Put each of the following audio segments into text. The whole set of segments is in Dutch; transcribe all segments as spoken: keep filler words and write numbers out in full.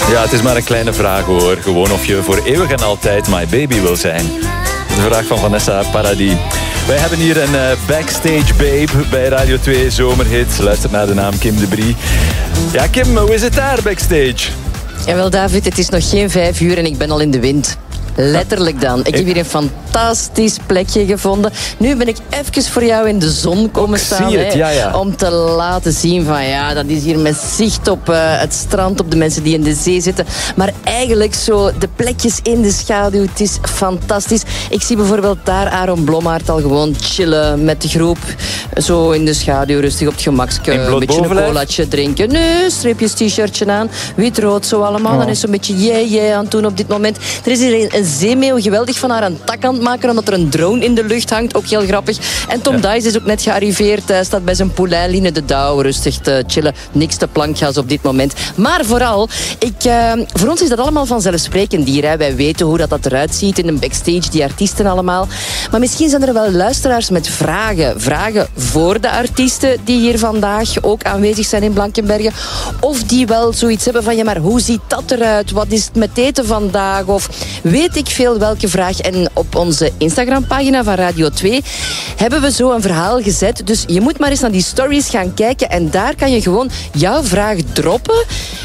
Ja, het is maar een kleine vraag hoor. Gewoon of je voor eeuwig en altijd my baby wil zijn. De vraag van Vanessa Paradis. Wij hebben hier een uh, backstage babe bij Radio twee Zomerhit. Luister naar de naam Kim de Brie. Ja, Kim, hoe is het daar backstage? Jawel, David, het is nog geen vijf uur en ik ben al in de wind. Letterlijk dan. Ik heb hier een fantastisch plekje gevonden. Nu ben ik even voor jou in de zon komen staan. Zie het, ja, ja. Om te laten zien van ja, dat is hier met zicht op uh, het strand, op de mensen die in de zee zitten. Maar eigenlijk zo de plekjes in de schaduw, het is fantastisch. Ik zie bijvoorbeeld daar Aaron Blommaert al gewoon chillen met de groep. Zo in de schaduw, rustig op het gemakske. Een beetje een colaatje drinken. Nee, streepjes t-shirtje aan. Wit-rood zo allemaal. Oh. Dan is zo'n beetje yeah, yeah aan het doen op dit moment. Er is hier een zeemeeuw geweldig van haar een tak aan het maken, omdat er een drone in de lucht hangt. Ook heel grappig. En Tom ja. Dice is ook net gearriveerd. Hij staat bij zijn poulainline de Douw rustig te chillen. Niks te plankgas op dit moment. Maar vooral, ik, uh, voor ons is dat allemaal vanzelfsprekend hier. Hè. Wij weten hoe dat, dat eruit ziet in een backstage, die artiesten allemaal. Maar misschien zijn er wel luisteraars met vragen. Vragen voor de artiesten die hier vandaag ook aanwezig zijn in Blankenberge. Of die wel zoiets hebben van, ja, maar hoe ziet dat eruit? Wat is het met eten vandaag? Of weet ik veel welke vraag. En op onze Instagram-pagina van Radio twee hebben we zo een verhaal gezet. Dus je moet maar eens naar die stories gaan kijken. En daar kan je gewoon jouw vraag droppen.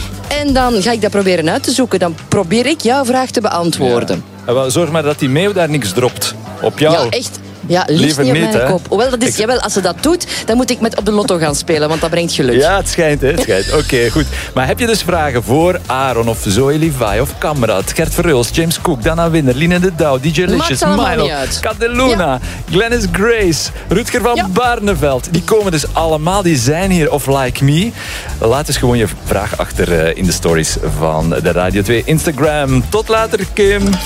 En dan ga ik dat proberen uit te zoeken. Dan probeer ik jouw vraag te beantwoorden. Ja. Zorg maar dat die meeuw daar niks dropt. Op jou. Ja, echt. Ja, liefst niet op mijn hè? kop. Hoewel, dat is, ik... jawel, als ze dat doet, dan moet ik met op de lotto gaan spelen, want dat brengt geluk. Ja, het schijnt, hè. Het schijnt. Oké, okay, goed. Maar heb je dus vragen voor Aaron of Zoe Levi of Kamrat, Gert Verhulst, James Cook, Dana Winner, Line de Douw, D J Licious, Milo, Cadeluna, ja. Glennis Grace, Rutger van ja. Barneveld. Die komen dus allemaal, die zijn hier. Of Like Me. Laat dus gewoon je vraag achter uh, in de stories van de Radio twee Instagram. Tot later, Kim.